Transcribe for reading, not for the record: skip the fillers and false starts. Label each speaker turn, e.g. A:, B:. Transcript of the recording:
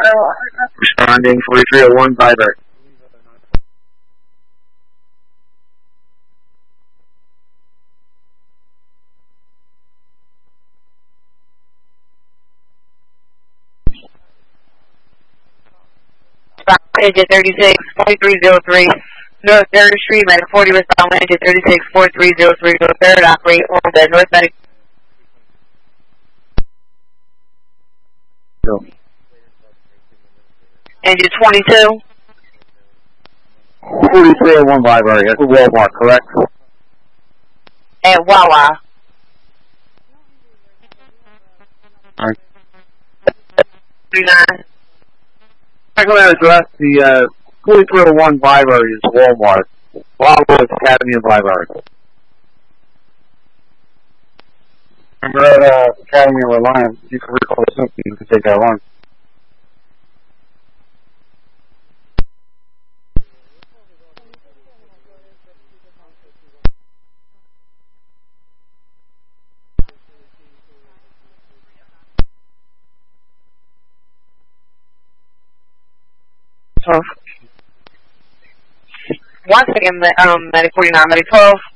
A: Responding 4301 Viber.
B: Engine 36, 4303, North 3rd Street, Medic 40, respond engine 36, 4303, North 3rd, operate on the North Medic.
A: No.
B: Engine 22.
A: 4301 Viber, yes, Walmart, correct?
B: At Wawa.
A: Alright.
B: 39.
A: I'm going to address the 4301 Viber is Walmart. Wawa is Academy of Viber. Remember at Academy of Reliance, you can recall something, you can take that one.
B: Once again, Medic 49, Medic 12.